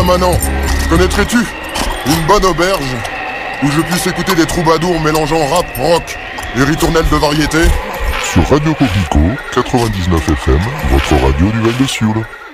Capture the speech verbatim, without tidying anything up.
Manon, connaîtrais-tu une bonne auberge où je puisse écouter des troubadours mélangeant rap, rock et ritournelles de variété? Sur Radio Coquelicot, quatre-vingt-dix-neuf F M, votre radio du Val de Sioule.